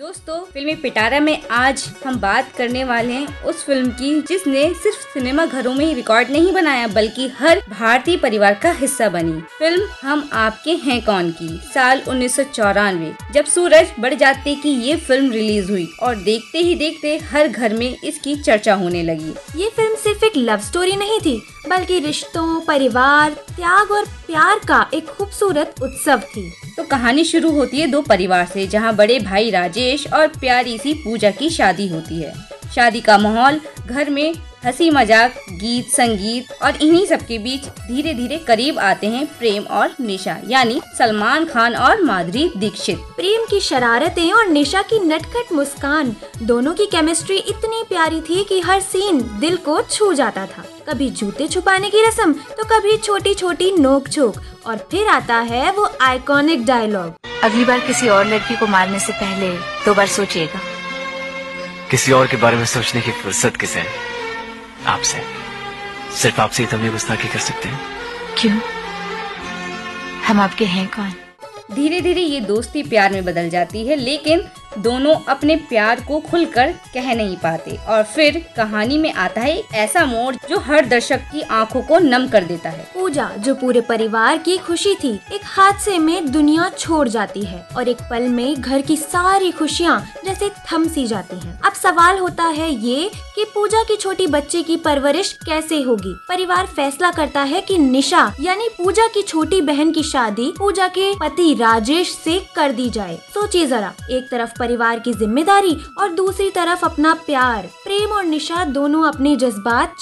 दोस्तों, फिल्मी पिटारा में आज हम बात करने वाले हैं उस फिल्म की जिसने सिर्फ सिनेमा घरों में ही रिकॉर्ड नहीं बनाया बल्कि हर भारतीय परिवार का हिस्सा बनी। फिल्म हम आपके हैं कौन की साल 1994 जब सूरज बढ़ जाते की ये फिल्म रिलीज हुई और देखते ही देखते हर घर में इसकी चर्चा होने लगी। ये फिल्म सिर्फ एक लव स्टोरी नहीं थी बल्कि रिश्तों, परिवार, त्याग और प्यार का एक खूबसूरत उत्सव थी। तो कहानी शुरू होती है दो परिवार से, जहां बड़े भाई राजेश और प्यारी सी पूजा की शादी होती है। शादी का माहौल, घर में हंसी मजाक, गीत संगीत और इन्हीं सब के बीच धीरे धीरे करीब आते हैं प्रेम और निशा, यानी सलमान खान और माधुरी दीक्षित। प्रेम की शरारतें और निशा की नटखट मुस्कान, दोनों की केमिस्ट्री इतनी प्यारी थी कि हर सीन दिल को छू जाता था। कभी जूते छुपाने की रस्म तो कभी छोटी छोटी नोक झोंक और फिर आता है वो आइकॉनिक डायलॉग, अगली बार किसी और लड़की को मारने से पहले 2 बार सोचिएगा। किसी और के बारे में सोचने की फुर्सत किसे है? आपसे। सिर्फ आपसे ही तो हम ये गुस्ताखी कर सकते हैं। क्यों? हम आपके हैं कौन? धीरे धीरे ये दोस्ती प्यार में बदल जाती है, लेकिन दोनों अपने प्यार को खुलकर कह नहीं पाते और फिर कहानी में आता है एक ऐसा मोड़ जो हर दर्शक की आंखों को नम कर देता है। पूजा, जो पूरे परिवार की खुशी थी, एक हादसे में दुनिया छोड़ जाती है और एक पल में घर की सारी खुशियाँ जैसे थम सी जाती हैं। अब सवाल होता है ये कि पूजा की छोटी बच्चे की परवरिश कैसे होगी। परिवार फैसला करता है कि निशा यानी पूजा की छोटी बहन की शादी पूजा के पति राजेश से कर दी जाए। सोचिए जरा, एक तरफ परिवार की जिम्मेदारी और दूसरी तरफ अपना प्यार। प्रेम और निशा दोनों अपने जज्बात